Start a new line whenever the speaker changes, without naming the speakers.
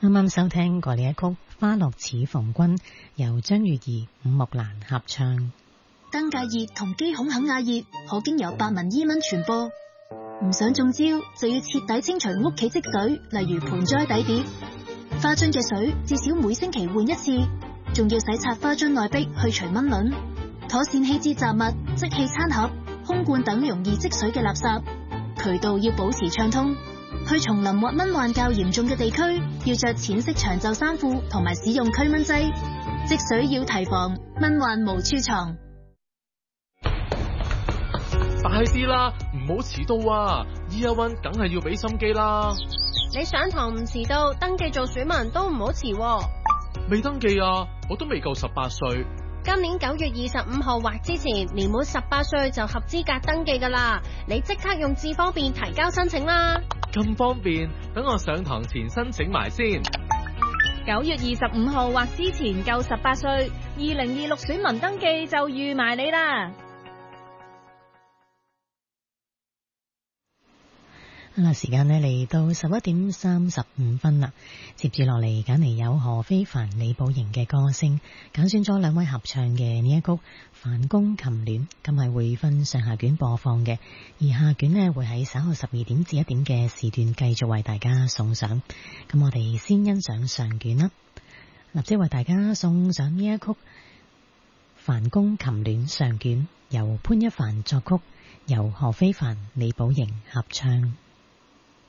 啱啱收聽過呢一曲《花落似逢君》，由張月兒、伍木蘭合唱。
登革熱同肌孔肯亞熱可經由白紋伊蚊傳播，唔想中招就要徹底清除屋企積水，例如盆栽底碟。花樽嘅水至少每星期換一次，仲要洗刷花樽內壁去除蚊卵，妥善棄置雜物、即棄餐盒、空罐等容易積水嘅垃圾，渠道要保持暢通。去叢林或蚊患較嚴重嘅地區，要着淺色長袖衫褲同埋使用驅蚊劑。積水要提防，蚊患無處藏。
快啲啦，唔好遲到啊！Year One梗係要俾心機啦。
你上堂唔遲到，登記做選民都唔好遲喎。
未登記啊，我都未夠18歲。
今年9月25號或之前，年滿18歲就合資格登記噶啦。你即刻用智方便提交申請啦。
咁方便，等我上堂前申請埋先。
9月25號或之前夠18歲，2026選民登記就預埋你啦。
時間呢嚟到11點35分啦，接住落嚟揀嚟有何非凡、李寶瑩嘅歌聲，揀選咗兩位合唱嘅呢一曲《梵公琴戀》，今日會分上下卷播放嘅，而下卷呢會喺稍後12點至1點嘅時段繼續為大家送上。咁我哋先欣賞上卷啦，立即為大家送上呢一曲《梵公琴戀》上卷，由潘一凡作曲，由何非凡、李寶瑩合唱。